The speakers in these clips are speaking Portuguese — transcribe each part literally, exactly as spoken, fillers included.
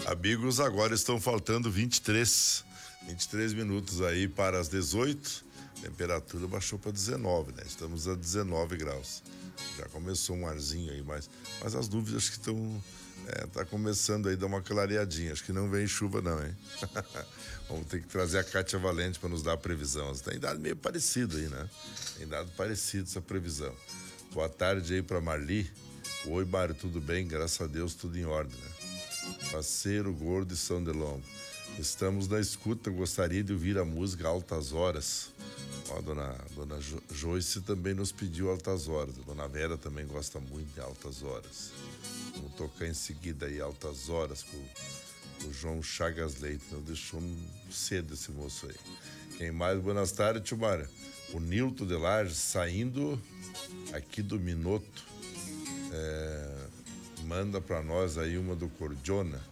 Amigos, agora estão faltando vinte e três minutos aí para as dezoito. A temperatura baixou para dezenove, né? Estamos a dezenove graus. Já começou um arzinho aí, mas, mas as nuvens que estão... É, tá começando aí a dar uma clareadinha. Acho que não vem chuva não, hein? Vamos ter que trazer a Kátia Valente para nos dar a previsão. Tem dado meio parecido aí, né? Tem dado parecido essa previsão. Boa tarde aí para Marli. Oi, Mário, tudo bem? Graças a Deus, tudo em ordem, né? Parceiro Gordo e São Delongo. Estamos na escuta, gostaria de ouvir a música Altas Horas. Ó, a dona, dona jo, Joyce também nos pediu Altas Horas. A dona Vera também gosta muito de Altas Horas. Vamos tocar em seguida aí Altas Horas pro, pro João Chagas Leite. Não deixou cedo esse moço aí. Quem mais? Boas tardes, tio Mário. O Nilton de Lages saindo aqui do Minuto. É, manda pra nós aí uma do Cordiona.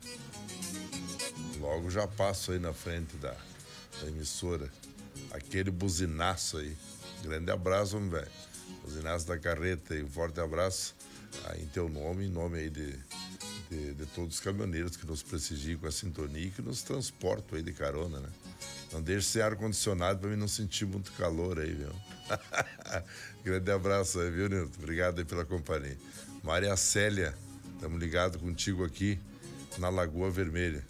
Logo já passo aí na frente da, da emissora. Aquele buzinaço aí. Grande abraço, homem, velho. Buzinaço da carreta aí. Um forte abraço aí em teu nome, em nome aí de, de, de todos os caminhoneiros que nos prestigiam com a sintonia e que nos transportam aí de carona, né? Não deixe sem ar-condicionado pra mim não sentir muito calor aí, viu? Grande abraço aí, viu, Nilton? Obrigado aí pela companhia. Maria Célia, estamos ligados contigo aqui na Lagoa Vermelha.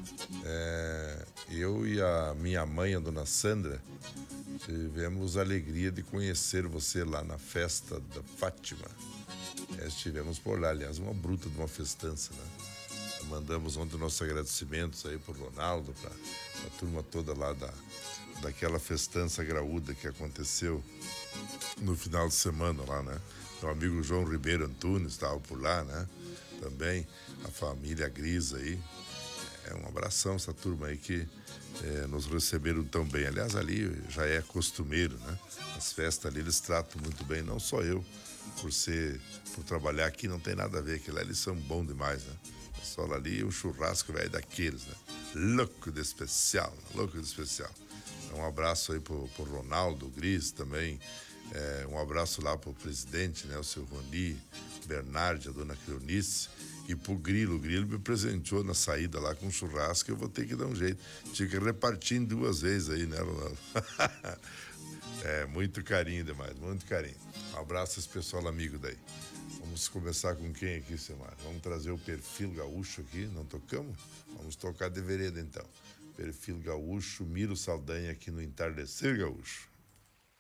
É, eu e a minha mãe, a dona Sandra, tivemos a alegria de conhecer você lá na festa da Fátima. É, estivemos por lá, aliás, uma bruta de uma festança, né? Mandamos ontem nossos agradecimentos aí pro Ronaldo, pra, pra turma toda lá da, daquela festança graúda que aconteceu no final de semana lá, né? Meu amigo João Ribeiro Antunes estava por lá, né? Também, a família Gris aí. É um abração essa turma aí que é, nos receberam tão bem. Aliás, ali já é costumeiro, né? As festas ali eles tratam muito bem, não só eu, por ser, por trabalhar aqui, não tem nada a ver, que lá eles são bons demais, né? Só ali o churrasco velho daqueles, né? Louco de especial, né? Louco de especial. Um abraço aí pro, pro Ronaldo Gris também. É, um abraço lá pro presidente, né? O seu Roni Bernardi, a dona Cleonice. E pro Grilo, o Grilo me presenteou na saída lá com churrasco, eu vou ter que dar um jeito. Tinha que repartir em duas vezes aí, né, Ronaldo? É, muito carinho demais, muito carinho. Um abraço a esse pessoal amigo daí. Vamos começar com quem aqui, Semar? Vamos trazer o Perfil Gaúcho aqui, não tocamos? Vamos tocar de vereda então. Perfil Gaúcho, Miro Saldanha aqui no Entardecer Gaúcho.